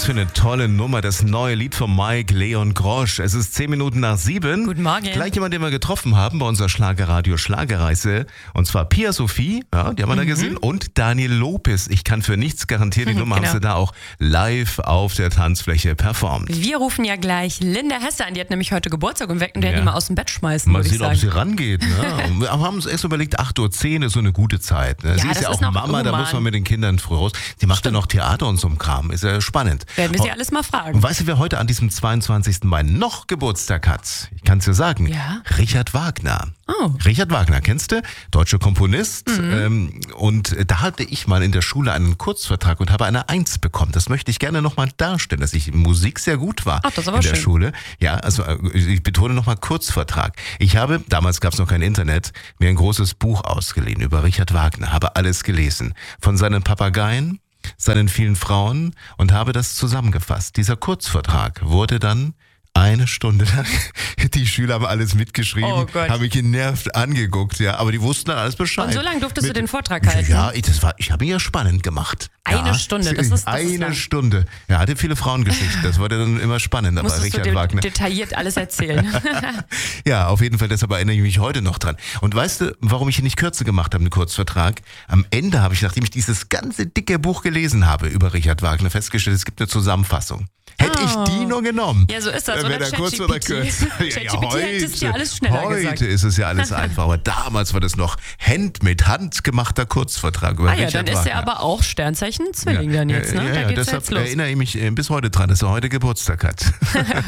für eine tolle Nummer. Das neue Lied von Mike Leon Grosch. Es ist 10 Minuten nach 7. Guten Morgen. Gleich jemand, den wir getroffen haben bei unserer Schlagerradio Schlagerreise. Und zwar Pia Sophie, ja, die haben wir da gesehen. Und Daniel Lopez. Ich kann für nichts garantieren, die Nummer haben sie da auch live auf der Tanzfläche performt. Wir rufen ja gleich Linda Hesse an. Die hat nämlich heute Geburtstag und werden die mal aus dem Bett schmeißen, Mal würde ich sehen, sagen. ob sie rangeht. Ne? Wir haben uns erst überlegt, 8:10 Uhr ist so eine gute Zeit. Ne? Ja, Sie ist das ja auch ist noch Mama, da human. muss man mit den Kindern früh raus. Sie macht ja noch Theater und so ein Kram. Ist ja spannend. Werden wir sie alles mal fragen. Und weißt du, wer heute an diesem 22. Mai noch Geburtstag hat? Ich kann es dir sagen. Ja. Richard Wagner. Oh. Richard Wagner, kennst du? Deutscher Komponist. Und da hatte ich mal in der Schule einen Kurzvertrag und habe eine 1 bekommen. Das möchte ich gerne nochmal darstellen, dass ich in Musik sehr gut war. Ach, das ist aber in der schön. Schule. Ja, also ich betone nochmal Kurzvertrag. Ich habe, damals gab es noch kein Internet, mir ein großes Buch ausgeliehen über Richard Wagner, habe alles gelesen. Von seinen Papageien, seinen vielen Frauen und habe das zusammengefasst. Dieser Kurzvertrag wurde dann 1 Stunde lang, die Schüler haben alles mitgeschrieben, Oh Gott. haben mich genervt angeguckt, ja, aber die wussten dann alles Bescheid. Und so lange durftest du den Vortrag halten? Ja, ich habe ihn ja spannend gemacht. Eine Stunde, das ist eine lang. Stunde. Er hatte viele Frauengeschichten, das wurde dann immer spannender bei Musstest Richard du Wagner. detailliert alles erzählen. Ja, auf jeden Fall, deshalb erinnere ich mich heute noch dran. Und weißt du, warum ich ihn nicht kürzer gemacht habe, einen Kurzvertrag? Am Ende habe ich, nachdem ich dieses ganze dicke Buch gelesen habe über Richard Wagner, festgestellt, es gibt eine Zusammenfassung. Hätte ich die nur genommen. Ja, so ist das, wäre oder? der kurz oder kürzer. ChatGPT hätte es dir alles schneller heute gesagt. ist es ja alles einfach. Aber damals war das noch mit Hand gemachter Kurzvertrag über Ja, Richard dann ist Wagner. er aber auch Sternzeichen Zwilling dann jetzt, ne? Da geht's deshalb jetzt los. erinnere ich mich bis heute dran, dass er heute Geburtstag hat.